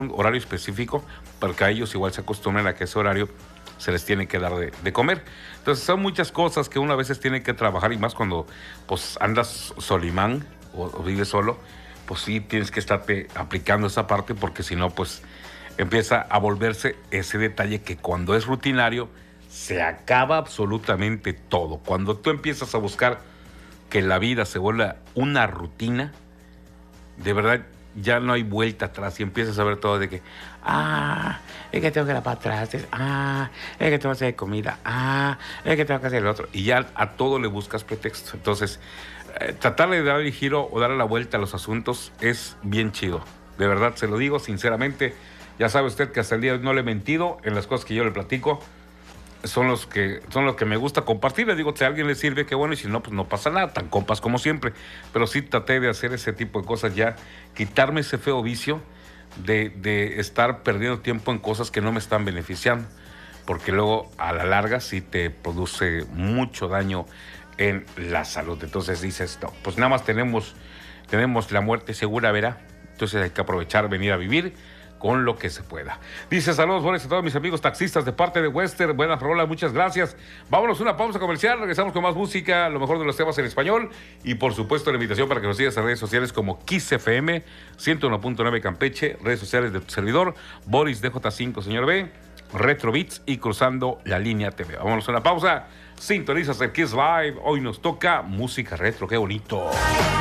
un horario específico, porque a ellos igual se acostumbran a que ese horario se les tiene que dar de comer. Entonces son muchas cosas que uno a veces tiene que trabajar, y más cuando pues andas solimán o vives solo, pues sí tienes que estarte aplicando esa parte, porque si no pues empieza a volverse ese detalle que cuando es rutinario se acaba absolutamente todo. Cuando tú empiezas a buscar que la vida se vuelva una rutina, de verdad ya no hay vuelta atrás, y empiezas a ver todo de que, es que tengo que lavar trastes, es que tengo que hacer comida, es que tengo que hacer el otro, y ya a todo le buscas pretexto. Entonces, tratar de dar el giro o darle la vuelta a los asuntos es bien chido. De verdad, se lo digo sinceramente. Ya sabe usted que hasta el día de hoy no le he mentido en las cosas que yo le platico. Son los que me gusta compartir. Les digo, si a alguien le sirve, qué bueno, y si no, pues no pasa nada, tan compas como siempre. Pero sí traté de hacer ese tipo de cosas ya, quitarme ese feo vicio de estar perdiendo tiempo en cosas que no me están beneficiando, porque luego a la larga sí te produce mucho daño en la salud. Entonces dices, no, pues nada más tenemos la muerte segura, verá. Entonces hay que aprovechar, venir a vivir con lo que se pueda. Dice, saludos buenos a todos mis amigos taxistas de parte de Western. Buenas rolas, muchas gracias. Vámonos a una pausa comercial, regresamos con más música, lo mejor de los temas en español, y por supuesto la invitación para que nos sigas en redes sociales como Kiss FM 101.9 Campeche, redes sociales de tu servidor, Boris DJ5, señor B, Retro Beats y Cruzando la Línea TV. Vámonos a una pausa, sintonizas el Kiss Live, hoy nos toca música retro, qué bonito.